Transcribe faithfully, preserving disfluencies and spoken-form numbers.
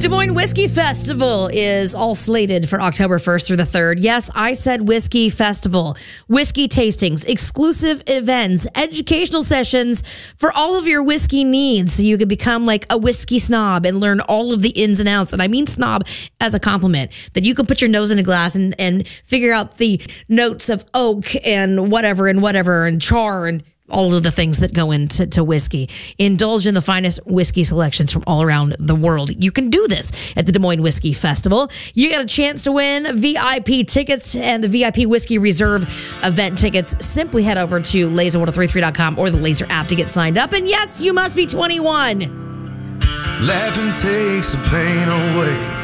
Des Moines Whiskey Festival is all slated for October first through the third. Yes, I said Whiskey Festival. Whiskey tastings, exclusive events, educational sessions for all of your whiskey needs so you can become like a whiskey snob and learn all of the ins and outs. And I mean snob as a compliment, that you can put your nose in a glass and, and figure out the notes of oak and whatever and whatever and char and all of the things that go into to whiskey. Indulge in the finest whiskey selections from all around the world. You can do this at the Des Moines Whiskey Festival. You got a chance to win V I P tickets and the V I P Whiskey Reserve event tickets. Simply head over to laser one oh three three dot com or the Laser app to get signed up. And yes, you must be twenty-one. Laughing takes the pain away.